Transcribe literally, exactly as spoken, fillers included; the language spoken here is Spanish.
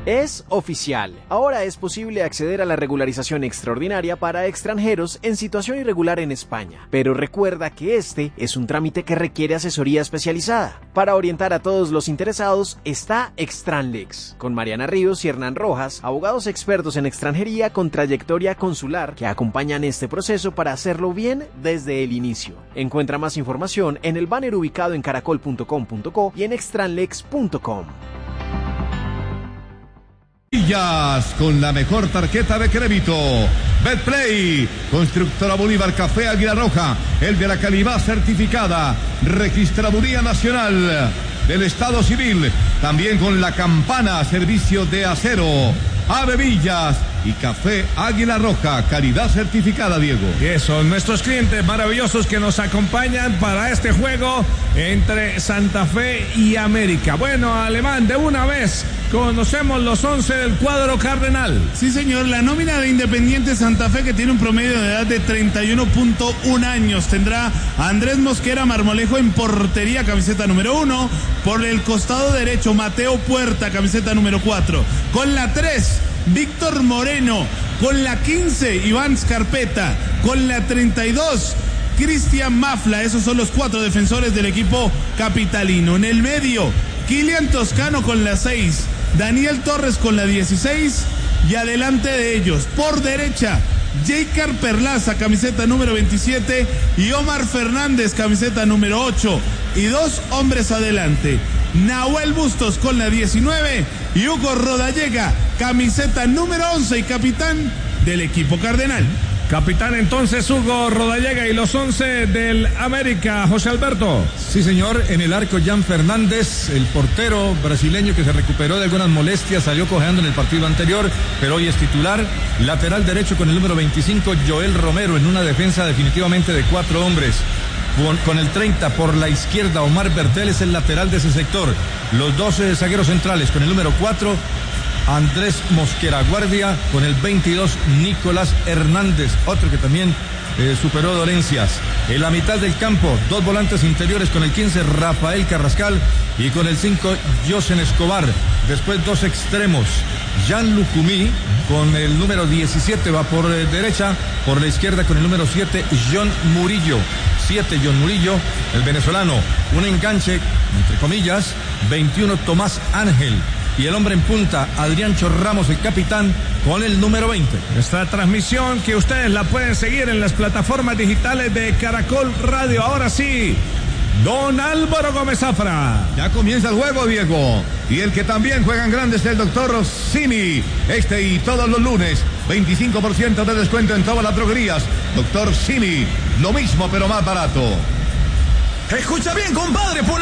Es oficial. Ahora es posible acceder a la regularización extraordinaria para extranjeros en situación irregular en España. Pero recuerda que este es un trámite que requiere asesoría especializada. Para orientar a todos los interesados está Extranlex, con Mariana Ríos y Hernán Rojas, abogados expertos en extranjería con trayectoria consular que acompañan este proceso para hacerlo bien desde el inicio. Encuentra más información en el banner ubicado en caracol punto com punto co y en extranlex punto com. Con la mejor tarjeta de crédito. Betplay, Constructora Bolívar, Café Águila Roja, el de la calidad certificada, Registraduría Nacional del Estado Civil, también con la campana, servicio de acero, Ave Villas y Café Águila Roja, calidad certificada, Diego. Y eso, nuestros clientes maravillosos que nos acompañan para este juego entre Santa Fe y América. Bueno, Alemán, de una vez conocemos los once del cuadro cardenal. Sí, señor, la nómina de Independiente Santa Fe, que tiene un promedio de edad de treinta y uno punto uno años, tendrá a Andrés Mosquera Marmolejo en portería, camiseta número uno. Por el costado derecho, Mateo Puerta, camiseta número cuatro. Con la tres, Víctor Moreno. Con la quince, Iván Scarpeta. Con la treinta y dos, Cristian Mafla. Esos son los cuatro defensores del equipo capitalino. En el medio, Kilian Toscano con la seis, Daniel Torres con la dieciséis, y adelante de ellos, por derecha, Jeicar Perlaza, camiseta número veintisiete, y Omar Fernández, camiseta número ocho, y dos hombres adelante, Nahuel Bustos con la diecinueve y Hugo Rodallega, camiseta número once y capitán del equipo cardenal. Capitán entonces Hugo Rodallega, y los once del América, José Alberto. Sí, señor, en el arco Jan Fernández, el portero brasileño que se recuperó de algunas molestias, salió cojeando en el partido anterior, pero hoy es titular. Lateral derecho con el número veinticinco, Joel Romero, en una defensa definitivamente de cuatro hombres. Con, con el treinta por la izquierda, Omar Bertel es el lateral de ese sector. Los doce zagueros centrales con el número cuatro, Andrés Mosquera Guardia, con el veintidós, Nicolás Hernández, otro que también eh, superó dolencias. En la mitad del campo, dos volantes interiores con el quince, Rafael Carrascal, y con el cinco, Yosen Escobar. Después dos extremos, Jean Lucumí, con el número diecisiete, va por eh, derecha, por la izquierda con el número siete, John Murillo. siete, John Murillo, el venezolano. Un enganche, entre comillas, veintiuno, Tomás Ángel. Y el hombre en punta, Adrián Chorramos, el capitán, con el número veinte. Esta transmisión que ustedes la pueden seguir en las plataformas digitales de Caracol Radio. Ahora sí, don Álvaro Gómez Zafra. Ya comienza el juego, Diego. Y el que también juega en grande es el doctor Simi. Este y todos los lunes, veinticinco por ciento de descuento en todas las droguerías. doctor Simi, lo mismo pero más barato. Escucha bien, compadre, pon